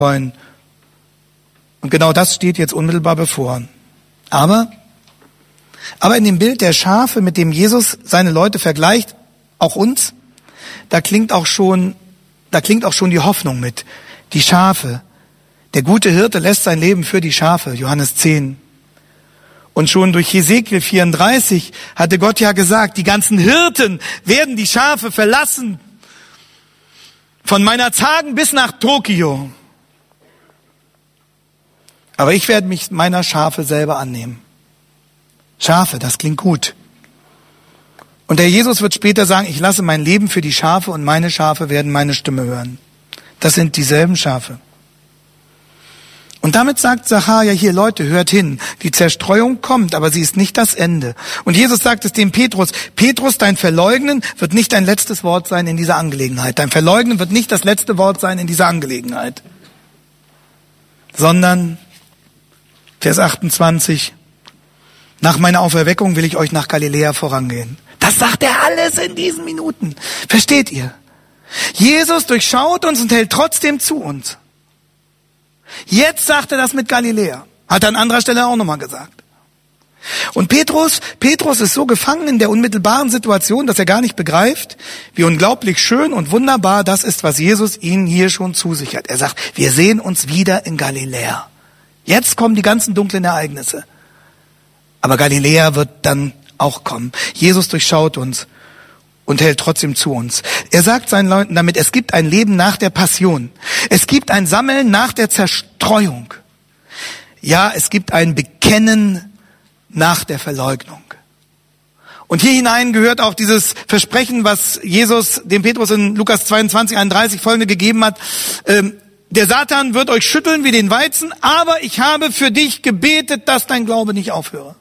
Und genau das steht jetzt unmittelbar bevor. Aber in dem Bild der Schafe, mit dem Jesus seine Leute vergleicht, auch uns, da klingt auch schon die Hoffnung mit. Die Schafe. Der gute Hirte lässt sein Leben für die Schafe, Johannes 10. Und schon durch Hesekiel 34 hatte Gott ja gesagt, die ganzen Hirten werden die Schafe verlassen. Von Meinerzhagen bis nach Tokio. Aber ich werde mich meiner Schafe selber annehmen. Schafe, das klingt gut. Und der Jesus wird später sagen, ich lasse mein Leben für die Schafe und meine Schafe werden meine Stimme hören. Das sind dieselben Schafe. Und damit sagt Sacharja hier, Leute, hört hin, die Zerstreuung kommt, aber sie ist nicht das Ende. Und Jesus sagt es dem Petrus, Petrus, dein Verleugnen wird nicht dein letztes Wort sein in dieser Angelegenheit. Dein Verleugnen wird nicht das letzte Wort sein in dieser Angelegenheit. Sondern, Vers 28, nach meiner Auferweckung will ich euch nach Galiläa vorangehen. Das sagt er alles in diesen Minuten. Versteht ihr? Jesus durchschaut uns und hält trotzdem zu uns. Jetzt sagt er das mit Galiläa. Hat er an anderer Stelle auch nochmal gesagt. Und Petrus ist so gefangen in der unmittelbaren Situation, dass er gar nicht begreift, wie unglaublich schön und wunderbar das ist, was Jesus ihnen hier schon zusichert. Er sagt, wir sehen uns wieder in Galiläa. Jetzt kommen die ganzen dunklen Ereignisse. Aber Galiläa wird dann auch kommen. Jesus durchschaut uns und hält trotzdem zu uns. Er sagt seinen Leuten damit, es gibt ein Leben nach der Passion. Es gibt ein Sammeln nach der Zerstreuung. Ja, es gibt ein Bekennen nach der Verleugnung. Und hier hinein gehört auch dieses Versprechen, was Jesus dem Petrus in Lukas 22, 31 folgende gegeben hat. Der Satan wird euch schütteln wie den Weizen, aber ich habe für dich gebetet, dass dein Glaube nicht aufhöre.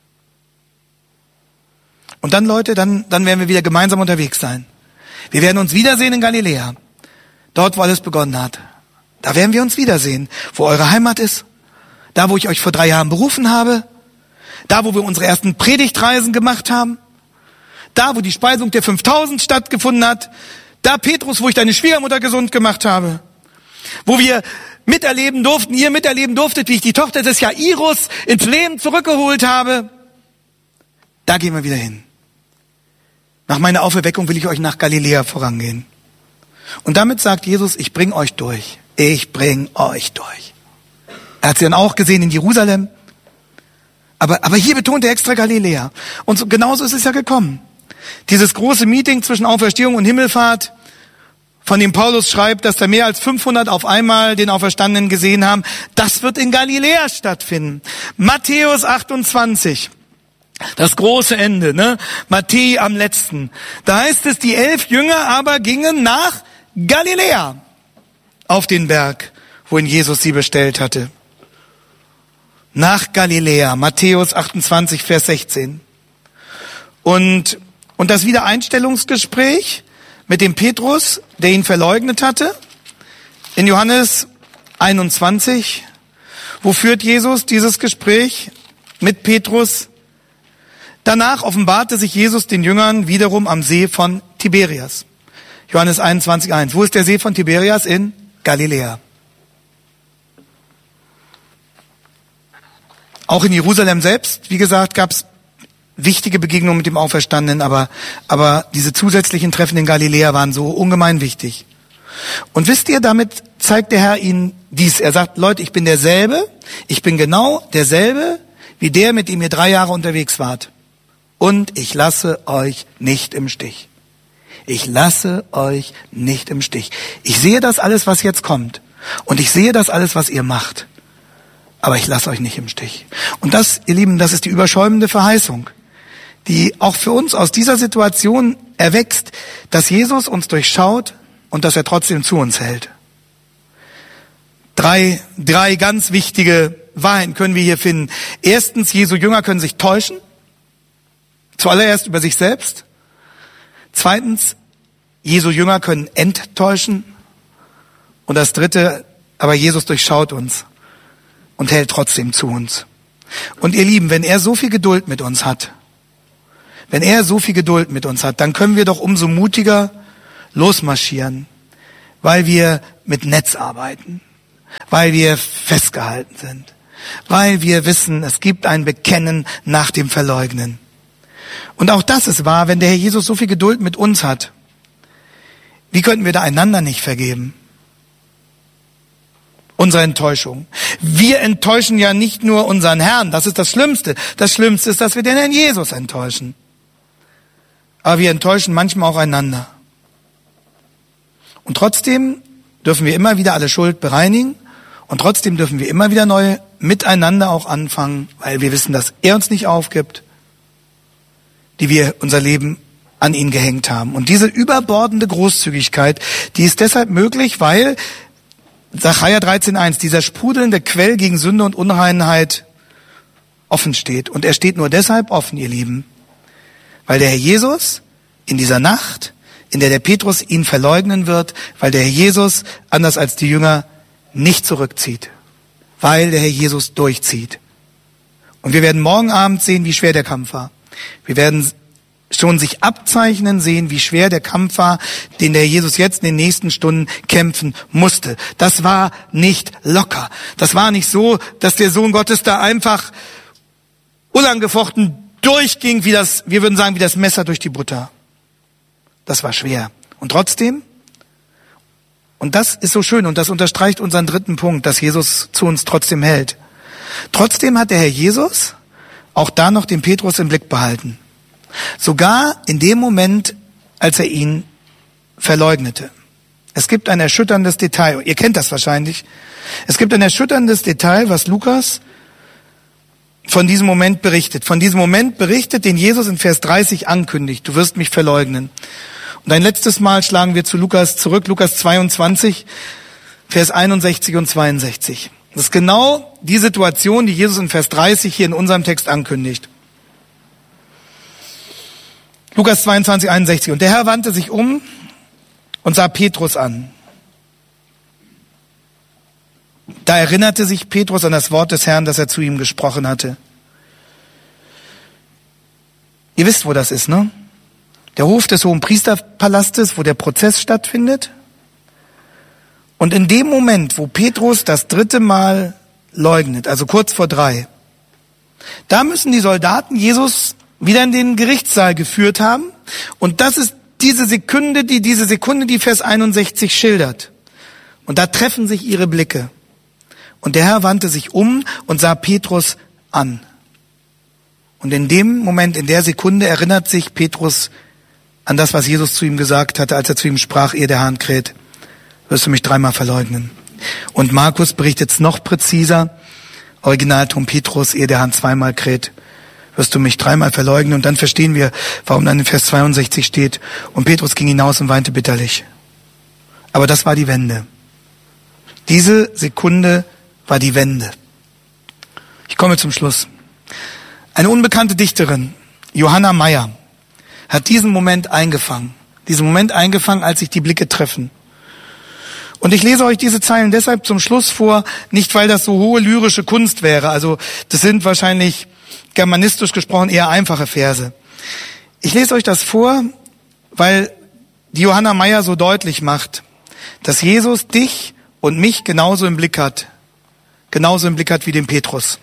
Und dann, Leute, dann werden wir wieder gemeinsam unterwegs sein. Wir werden uns wiedersehen in Galiläa. Dort, wo alles begonnen hat. Da werden wir uns wiedersehen, wo eure Heimat ist. Da, wo ich euch vor 3 Jahren berufen habe. Da, wo wir unsere ersten Predigtreisen gemacht haben. Da, wo die Speisung der 5000 stattgefunden hat. Da, Petrus, wo ich deine Schwiegermutter gesund gemacht habe. Wo wir miterleben durften, ihr miterleben durftet, wie ich die Tochter des Jairus ins Leben zurückgeholt habe. Da gehen wir wieder hin. Nach meiner Auferweckung will ich euch nach Galiläa vorangehen. Und damit sagt Jesus, ich bring euch durch. Ich bring euch durch. Er hat sie dann auch gesehen in Jerusalem. Aber hier betont er extra Galiläa. Und so, genauso ist es ja gekommen. Dieses große Meeting zwischen Auferstehung und Himmelfahrt, von dem Paulus schreibt, dass da mehr als 500 auf einmal den Auferstandenen gesehen haben, das wird in Galiläa stattfinden. Matthäus 28. Das große Ende, ne? Matthäus am letzten. Da heißt es, die 11 Jünger aber gingen nach Galiläa auf den Berg, wohin Jesus sie bestellt hatte. Nach Galiläa, Matthäus 28, Vers 16. Und das Wiedereinstellungsgespräch mit dem Petrus, der ihn verleugnet hatte, in Johannes 21. Wo führt Jesus dieses Gespräch mit Petrus? Danach offenbarte sich Jesus den Jüngern wiederum am See von Tiberias. Johannes 21,1. Wo ist der See von Tiberias? In Galiläa. Auch in Jerusalem selbst, wie gesagt, gab es wichtige Begegnungen mit dem Auferstandenen, aber diese zusätzlichen Treffen in Galiläa waren so ungemein wichtig. Und wisst ihr, damit zeigt der Herr ihnen dies. Er sagt, Leute, ich bin derselbe, ich bin genau derselbe wie der, mit dem ihr 3 Jahre unterwegs wart. Und ich lasse euch nicht im Stich. Ich lasse euch nicht im Stich. Ich sehe das alles, was jetzt kommt. Und ich sehe das alles, was ihr macht. Aber ich lasse euch nicht im Stich. Und das, ihr Lieben, das ist die überschäumende Verheißung, die auch für uns aus dieser Situation erwächst, dass Jesus uns durchschaut und dass er trotzdem zu uns hält. 3 ganz wichtige Wahrheiten können wir hier finden. Erstens, Jesu Jünger können sich täuschen. Zuallererst über sich selbst. Zweitens, Jesu Jünger können enttäuschen. Und das Dritte, aber Jesus durchschaut uns und hält trotzdem zu uns. Und ihr Lieben, wenn er so viel Geduld mit uns hat, dann können wir doch umso mutiger losmarschieren, weil wir mit Netz arbeiten, weil wir festgehalten sind, weil wir wissen, es gibt ein Bekennen nach dem Verleugnen. Und auch das ist wahr, wenn der Herr Jesus so viel Geduld mit uns hat. Wie könnten wir da einander nicht vergeben? Unsere Enttäuschung. Wir enttäuschen ja nicht nur unseren Herrn, das ist das Schlimmste. Das Schlimmste ist, dass wir den Herrn Jesus enttäuschen. Aber wir enttäuschen manchmal auch einander. Und trotzdem dürfen wir immer wieder alle Schuld bereinigen und trotzdem dürfen wir immer wieder neu miteinander auch anfangen, weil wir wissen, dass er uns nicht aufgibt, die wir unser Leben an ihn gehängt haben. Und diese überbordende Großzügigkeit, die ist deshalb möglich, weil Sacharja 13,1, dieser sprudelnde Quell gegen Sünde und Unreinheit offen steht. Und er steht nur deshalb offen, ihr Lieben, weil der Herr Jesus in dieser Nacht, in der Petrus ihn verleugnen wird, weil der Herr Jesus, anders als die Jünger, nicht zurückzieht, weil der Herr Jesus durchzieht. Und wir werden morgen Abend sehen, wie schwer der Kampf war. Wir werden schon sich abzeichnen sehen, wie schwer der Kampf war, den der Jesus jetzt in den nächsten Stunden kämpfen musste. Das war nicht locker. Das war nicht so, dass der Sohn Gottes da einfach unangefochten durchging, wir würden sagen, wie das Messer durch die Butter. Das war schwer. Und trotzdem, und das ist so schön und das unterstreicht unseren dritten Punkt, dass Jesus zu uns trotzdem hält. Trotzdem hat der Herr Jesus auch da noch den Petrus im Blick behalten. Sogar in dem Moment, als er ihn verleugnete. Es gibt ein erschütterndes Detail. Ihr kennt das wahrscheinlich. Es gibt ein erschütterndes Detail, was Lukas von diesem Moment berichtet. Von diesem Moment berichtet, den Jesus in Vers 30 ankündigt. Du wirst mich verleugnen. Und ein letztes Mal schlagen wir zu Lukas zurück. Lukas 22, Vers 61 und 62. Das ist genau die Situation, die Jesus in Vers 30 hier in unserem Text ankündigt. Lukas 22, 61. Und der Herr wandte sich um und sah Petrus an. Da erinnerte sich Petrus an das Wort des Herrn, das er zu ihm gesprochen hatte. Ihr wisst, wo das ist, ne? Der Hof des Hohenpriesterpalastes, wo der Prozess stattfindet. Und in dem Moment, wo Petrus das 3. Mal leugnet, also kurz vor 3, da müssen die Soldaten Jesus wieder in den Gerichtssaal geführt haben. Und das ist diese Sekunde, die Vers 61 schildert. Und da treffen sich ihre Blicke. Und der Herr wandte sich um und sah Petrus an. Und in dem Moment, in der Sekunde erinnert sich Petrus an das, was Jesus zu ihm gesagt hatte, als er zu ihm sprach, ehe der Hahn kräht, wirst du mich 3-mal verleugnen. Und Markus berichtet es noch präziser, Originalton Petrus, ehe der Hahn 2-mal kräht, wirst du mich 3-mal verleugnen. Und dann verstehen wir, warum dann in Vers 62 steht, und Petrus ging hinaus und weinte bitterlich. Aber das war die Wende. Diese Sekunde war die Wende. Ich komme zum Schluss. Eine unbekannte Dichterin, Johanna Meyer, hat diesen Moment eingefangen. Als sich die Blicke treffen. Und ich lese euch diese Zeilen deshalb zum Schluss vor, nicht weil das so hohe lyrische Kunst wäre. Also das sind wahrscheinlich germanistisch gesprochen eher einfache Verse. Ich lese euch das vor, weil die Johanna Meyer so deutlich macht, dass Jesus dich und mich genauso im Blick hat wie den Petrus.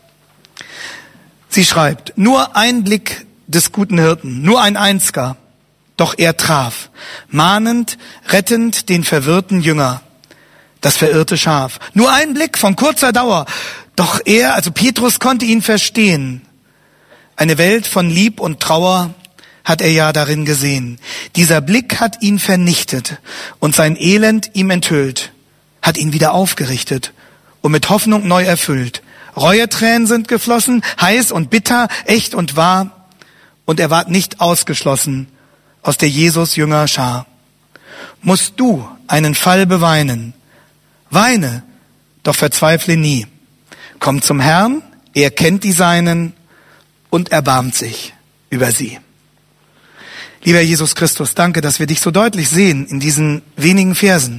Sie schreibt, nur ein Blick des guten Hirten, nur ein einziger, doch er traf, mahnend, rettend den verwirrten Jünger, das verirrte Schaf. Nur ein Blick von kurzer Dauer, doch er, also Petrus, konnte ihn verstehen. Eine Welt von Lieb und Trauer hat er ja darin gesehen. Dieser Blick hat ihn vernichtet und sein Elend ihm enthüllt, hat ihn wieder aufgerichtet und mit Hoffnung neu erfüllt. Reuetränen sind geflossen, heiß und bitter, echt und wahr, und er ward nicht ausgeschlossen aus der Jesus-Jünger-Schar. Musst du einen Fall beweinen, weine, doch verzweifle nie. Komm zum Herrn, er kennt die Seinen und erbarmt sich über sie. Lieber Jesus Christus, danke, dass wir dich so deutlich sehen in diesen wenigen Versen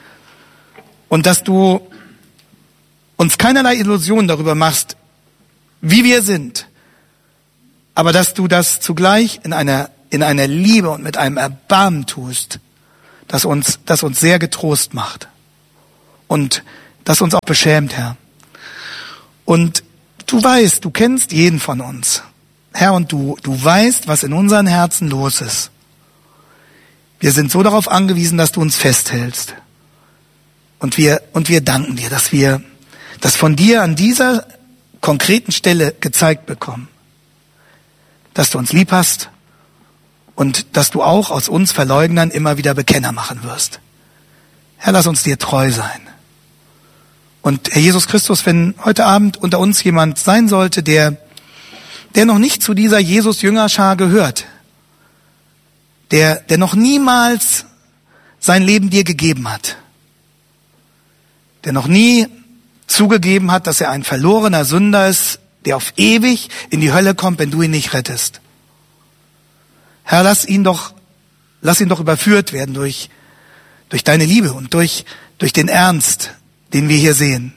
und dass du uns keinerlei Illusionen darüber machst, wie wir sind, aber dass du das zugleich in einer Liebe und mit einem Erbarmen tust, das uns sehr getrost macht. Und das uns auch beschämt, Herr. Und du weißt, du kennst jeden von uns. Herr, und du weißt, was in unseren Herzen los ist. Wir sind so darauf angewiesen, dass du uns festhältst. Und wir danken dir, dass wir das von dir an dieser konkreten Stelle gezeigt bekommen. Dass du uns lieb hast und dass du auch aus uns Verleugnern immer wieder Bekenner machen wirst. Herr, lass uns dir treu sein. Und Herr Jesus Christus, wenn heute Abend unter uns jemand sein sollte, der noch nicht zu dieser Jesus-Jüngerschar gehört, der noch niemals sein Leben dir gegeben hat, der noch nie zugegeben hat, dass er ein verlorener Sünder ist, der auf ewig in die Hölle kommt, wenn du ihn nicht rettest. Herr, lass ihn doch überführt werden durch deine Liebe und durch den Ernst, den wir hier sehen.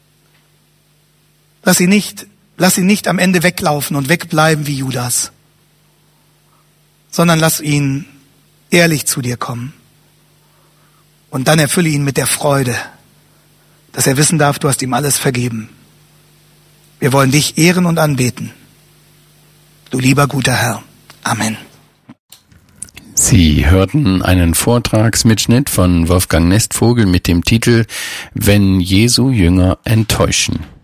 Lass ihn nicht am Ende weglaufen und wegbleiben wie Judas, sondern lass ihn ehrlich zu dir kommen. Und dann erfülle ihn mit der Freude, dass er wissen darf, du hast ihm alles vergeben. Wir wollen dich ehren und anbeten. Du lieber guter Herr. Amen. Sie hörten einen Vortragsmitschnitt von Wolfgang Nestvogel mit dem Titel »Wenn Jesu Jünger enttäuschen«.